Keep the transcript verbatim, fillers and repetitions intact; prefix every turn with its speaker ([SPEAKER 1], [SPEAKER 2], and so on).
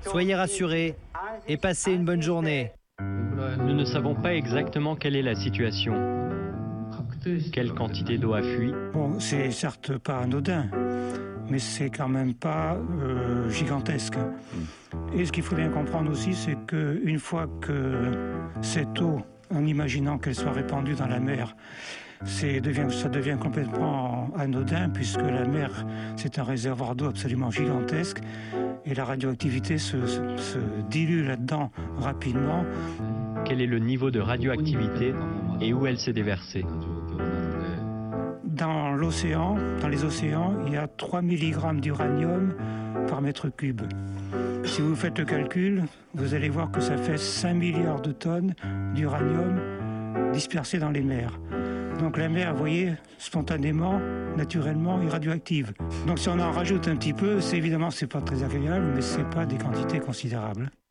[SPEAKER 1] Soyez rassurés et passez une bonne journée.
[SPEAKER 2] Nous ne savons pas exactement quelle est la situation. Quelle quantité d'eau a fui?
[SPEAKER 3] Bon, c'est certes pas anodin, mais c'est quand même pas euh, gigantesque. Et ce qu'il faut bien comprendre aussi, c'est qu'une fois que cette eau, en imaginant qu'elle soit répandue dans la mer, c'est, devient, ça devient complètement anodin, puisque la mer, c'est un réservoir d'eau absolument gigantesque, et la radioactivité se, se, se dilue là-dedans rapidement.
[SPEAKER 2] Quel est le niveau de radioactivité et où elle s'est déversée?
[SPEAKER 3] Dans l'océan, dans les océans, il y a trois milligrammes d'uranium par mètre cube. Si vous faites le calcul, vous allez voir que ça fait cinq milliards de tonnes d'uranium dispersées dans les mers. Donc la mer, vous voyez, spontanément, naturellement, est radioactive. Donc si on en rajoute un petit peu, c'est évidemment, c'est pas très agréable, mais c'est pas des quantités considérables.